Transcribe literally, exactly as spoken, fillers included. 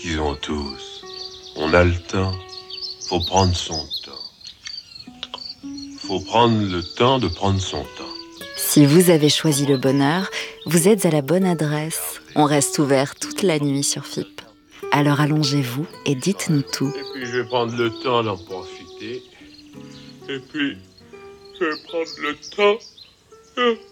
qu'ils ont tous. On a le temps. Faut prendre son temps. Faut prendre le temps de prendre son temps. Si vous avez choisi le bonheur, vous êtes à la bonne adresse. On reste ouvert toute la nuit sur F I P. Alors allongez-vous et dites-nous tout. Et puis je vais prendre le temps d'en profiter. Et puis je vais prendre le temps.